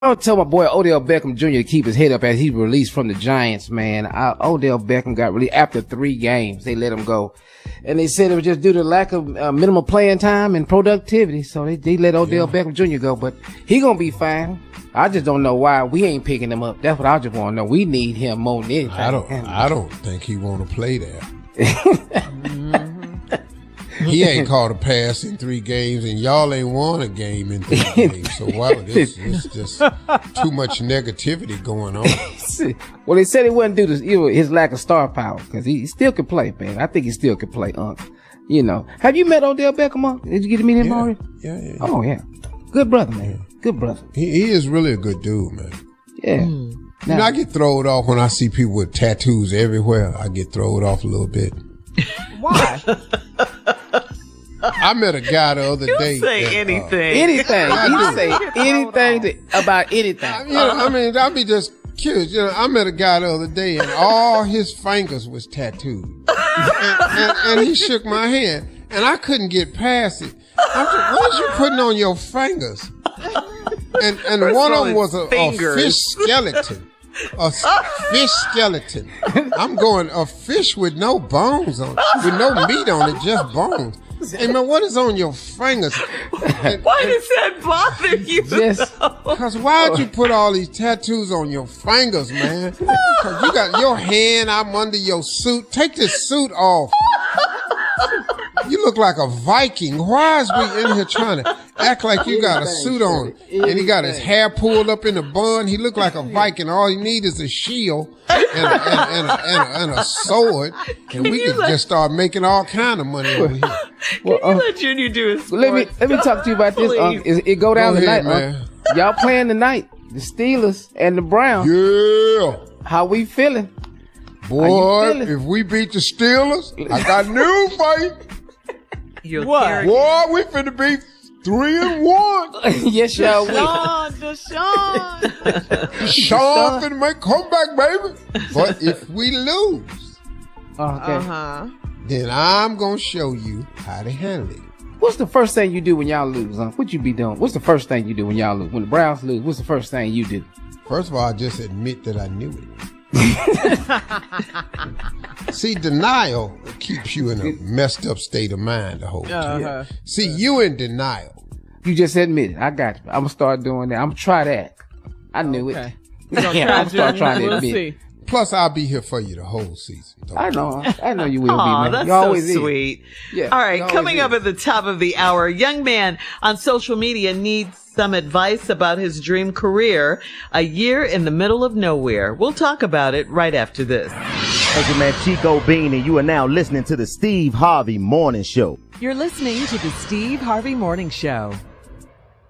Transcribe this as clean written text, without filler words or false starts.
I'll tell my boy Odell Beckham Jr. to keep his head up as he's released from the Giants, man. Odell Beckham got released after 3 games. They let him go. And they said it was just due to lack of minimum playing time and productivity. So they let Odell Beckham Jr. go. But he gonna be fine. I just don't know why we ain't picking him up. That's what I just want to know. We need him more than anything. I don't think he want to play there. He ain't caught a pass in 3 games, and y'all ain't won a game in 3 games. So wow, it's just too much negativity going on. Well, they said it wasn't due to his lack of star power, because he still can play, man. I think he still can play, You know. Have you met Odell Beckham? Did you get to meet him already? Yeah. Oh, yeah. Good brother, man. Yeah. Good brother. He is really a good dude, man. Yeah. Now, I get thrown off when I see people with tattoos everywhere. I get thrown off a little bit. Why? I met a guy the other day. Say anything. Anything. You say anything about anything. I'll be just curious. I met a guy the other day, and all his fingers was tattooed. and he shook my hand, and I couldn't get past it. I said, what is you putting on your fingers? And one of them was a fish skeleton. A fish skeleton. I'm going, a fish with no bones on it, with no meat on it, just bones. Hey man, what is on your fingers? Why does that bother you? Because why'd you put all these tattoos on your fingers, man? Because you got your hand out under your suit. Take this suit off. You look like a Viking. Why is we in here trying to act like you got a suit on? And he got his hair pulled up in a bun. He look like a Viking. All he need is a shield and a sword. And we could just start making all kind of money over here. Can you let Junior do his sports? Let me talk to you about this. It go down tonight, man. Y'all playing tonight. The Steelers and the Browns. Yeah. How we feeling? Boy, if we beat the Steelers, I got news for you. What? Boy, we finna be 3-1. Yes, y'all will. Deshaun. Deshaun finna make comeback, baby. But if we lose, then I'm gonna show you how to handle it. What's the first thing you do when y'all lose, huh? What you be doing? What's the first thing you do when y'all lose? When the Browns lose, what's the first thing you do? First of all, I just admit that I knew it. See, denial keeps you in a messed up state of mind the whole time. See, you in denial. You just admit it. I got you. I'm gonna start doing that. I'm gonna try that. I knew it. I'm gonna start trying to admit it. Plus, I'll be here for you the whole season. I know you will be, man. That's you always so sweet. Yeah. All right, coming up at the top of the hour, a young man on social media needs some advice about his dream career, a year in the middle of nowhere. We'll talk about it right after this. Thank you, man. Chico Bean, and you are now listening to the Steve Harvey Morning Show. You're listening to the Steve Harvey Morning Show.